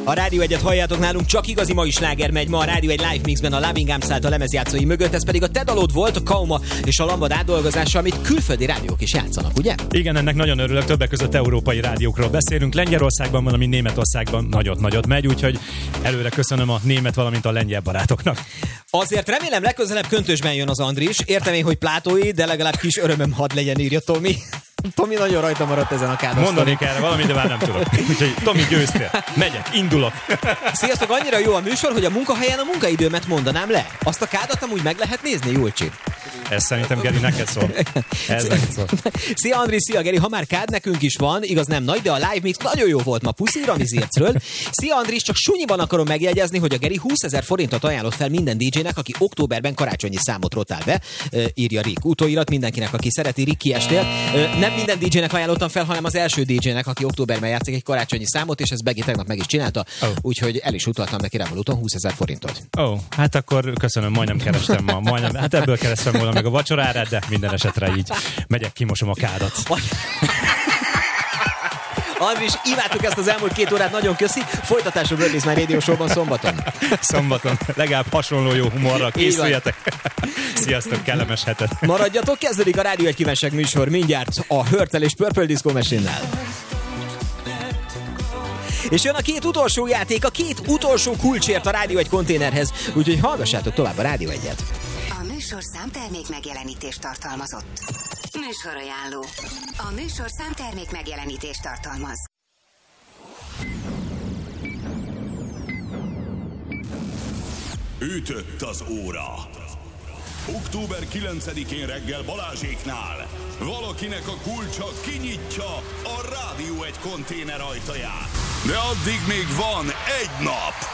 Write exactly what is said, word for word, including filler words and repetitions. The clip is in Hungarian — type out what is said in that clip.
A Rádió egyet halljátok nálunk, csak igazi mai sláger megy ma a Rádió egy live mixben a Loving Arms által a lemezjátszói mögött, ez pedig a te dalod volt, a Kauma és a Lambad átdolgozása, amit külföldi rádiók is játszanak, ugye? Igen, ennek nagyon örülök, többek között európai rádiókról beszélünk. Lengyelországban van, ami Németországban nagyot-nagyot megy, úgyhogy előre köszönöm a német, valamint a lengyel barátoknak. Azért remélem legközelebb köntösben jön az Andris. Értem én, hogy plátói, de legalább kis örömöm hadd legyen, írja Tomi. Tomi nagyon rajta maradt ezen a kádon. Mondanék erre valamit, de már nem tudok. Úgyhogy Tomi, győztél. Megyek, indulok. Sziasztok, annyira jó a műsor, hogy a munkahelyen a munkaidőmet mondanám le. Azt a kádat amúgy meg lehet nézni, Julcsi? Ez szerintem, Geri, neked szól. Ez neked szól. Szia Andris, szia Geri, ha már kád nekünk is van, igaz nem nagy, de a live mix nagyon jó volt ma Puszi Ramizércről. Szia Andris, csak sunyiban akarom megjegyezni, hogy a Geri húszezer forintot ajánlott fel minden dé jének, aki októberben karácsonyi számot rotál be, írja Rick. Utóirat mindenkinek, aki szereti, Rick, kiestél. Nem minden dé jének ajánlottam fel, hanem az első dé jének, aki októberben játszik egy karácsonyi számot, és ezt Begi tegnap meg is csinálta, oh. Úgyhogy el is utaltam neki Revoluton húszezer forintot. Ó, oh, hát akkor köszönöm, majdnem kerestem ma, majdnem, hát ebből kerestem volna meg a vacsorára, de minden esetre így megyek, kimosom a kádat. Andris, imádtuk ezt az elmúlt két órát, nagyon köszi. Folytatású World My Radio Show-ban szombaton. Szombaton, legalább hasonló jó humorral készüljetek. Sziasztok, kellemes hetet. Maradjatok, kezdődik a Rádió egy kívánság műsor mindjárt a Hörtel és Purple Disco Machine-nel. És jön a két utolsó játék, a két utolsó kulcsért a Rádió egy konténerhez, úgyhogy hallgassátok tovább a Rádió egyet. A műsor számtermék megjelenítést tartalmazott. Műsorajánló. A műsor számtermék megjelenítést tartalmaz. Ütött az óra. október kilencedikén reggel Balázséknál valakinek a kulcsa kinyitja a Rádió egy konténer ajtaját. De addig még van egy nap.